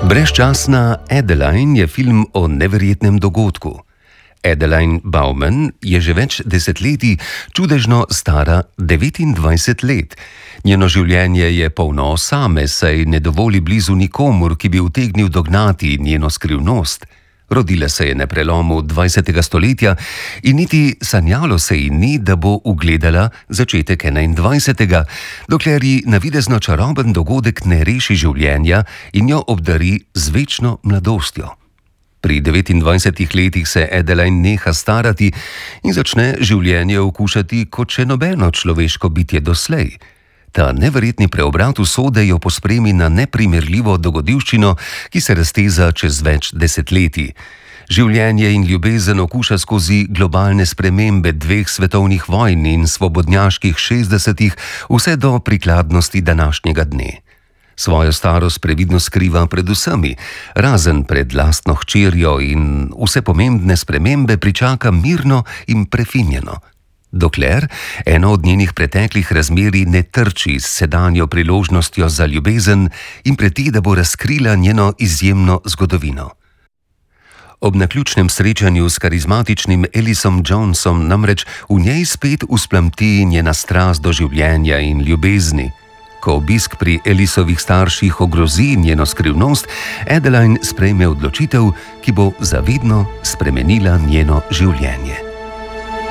Brezčasna Adeline je film o neverjetnem dogodku. Adeline Bowman je že več desetletij čudežno stara 29 let. Njeno življenje je polno osame, saj ne dovoli blizu nikomur, ki bi utegnil dognati njeno skrivnost. Rodila se je na prelomu 20. stoletja in niti sanjalo se ji ni, da bo ugledala začetek 21., dokler ji navidezno čaroben dogodek ne reši življenja in jo obdari z večno mladostjo. Pri 29 letih se Adeline neha starati in začne življenje okušati kot še nobeno človeško bitje doslej. Ta neverjetni preobrat usode jo pospremi na neprimerljivo dogodivščino, ki se razteza čez več desetletij. Življenje in ljubezen okuša skozi globalne spremembe dveh svetovnih vojn in svobodnjaških 60-ih vse do prikladnosti današnjega dne. Svojo starost previdno skriva pred vsemi, razen pred lastno hčerjo, in vse pomembne spremembe pričaka mirno in prefinjeno. Dokler eno od njenih preteklih razmerij ne trči s sedanjo priložnostjo za ljubezen in preti, da bo razkrila njeno izjemno zgodovino. Ob naključnem srečanju s karizmatičnim Ellisom Jonesom namreč v njej spet vzplamti njena strast do življenja in ljubezni. Ko obisk pri Ellisovih starših ogrozi njeno skrivnost, Adeline sprejme odločitev, ki bo zavedno spremenila njeno življenje.